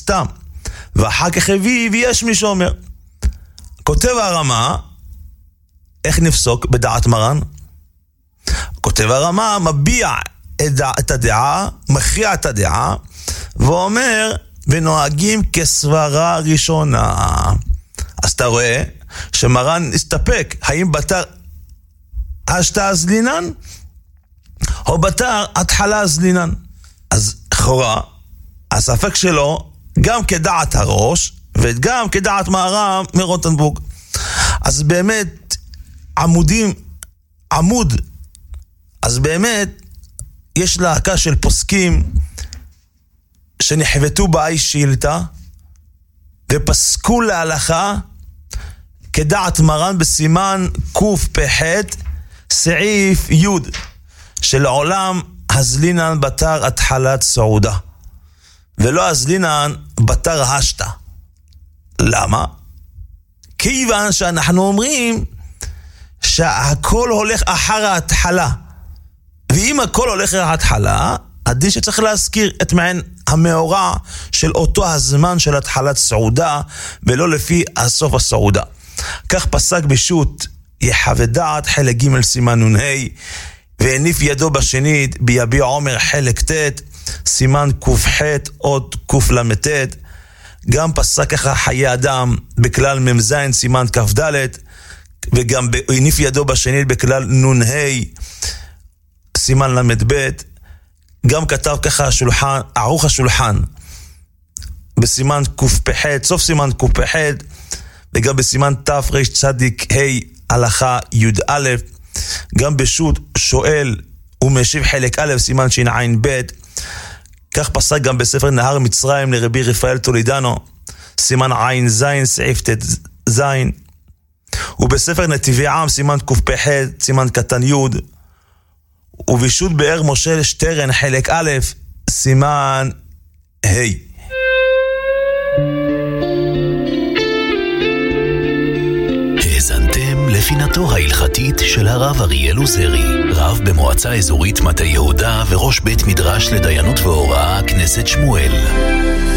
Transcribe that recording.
סתם, ואחר כך הביא ויש מי שאומר. כותב הרמה, איך נפסוק בדעת מרן? כותב הרמה, מביע את הדעה, מכריע את הדעה, ואומר, ונוהגים כסברה ראשונה. אז אתה רואה שמרן הסתפק, האם בתר אשתה הזלינן, או בתר התחלה הזלינן. אז חורה, הספק שלו, גם כדעת הראש, וגם כדעת מהר"ם מרוטנבורג. אז באמת, עמוד, אז באמת, יש להקה של פוסקים, שנחבטו באי שילטה, ופסקו להלכה, כדעת מרן בסימן קפ"ח, סעיף י' שלעולם הזלינן בתר התחלת סעודה, ולא הזלינן בתר השתה. למה? כיוון שאנחנו אומרים שהכל הולך אחר ההתחלה, ואם הכל הולך אחר ההתחלה, הדין שצריך להזכיר את מעין המאורע של אותו הזמן של התחלת סעודה, ולא לפי הסוף הסעודה. כך פסק בשו"ת יחווה דעת חלק ג' סימן נ"ה, והניף ידו בשנית ביביע עומר חלק ט' סימן ק"ח עוד קל"ט. גם פסק ככה חיי אדם בכלל מ"ז סימן כ"ד, וגם הניף ידו בשנית בכלל נ"ה סימן ל"ב. גם כתב ככה השולחן, ערוך השולחן בסימן קפ"ח, סוף סימן קפ"ח, וגם בסימן תרצ"ה הלכה י"א. גם בשו"ת שואל ומשיב חלק א' סימן שע"ב. כך פסק גם בספר נהר מצרים לרבי רפאל טולידנו סימן ע"ז סעיף ט"ז, ובספר נתיבי עם סימן קפ"ח סימן קטן י', ובשו"ת באר משה שטרן חלק א' סימן ה'. האזנתם לפינתו ההלכתית של הרב אריאל עוזרי, רב במועצה אזורית מטה יהודה וראש בית מדרש לדיינות והוראה כנסת שמואל.